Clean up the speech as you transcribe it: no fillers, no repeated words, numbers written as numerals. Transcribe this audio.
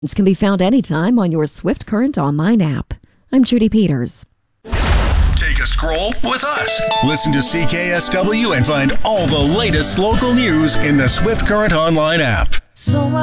This can be found anytime on your Swift Current online app. I'm Judy Peters. Take a scroll with us. Listen to CKSW and find all the latest local news in the Swift Current online app.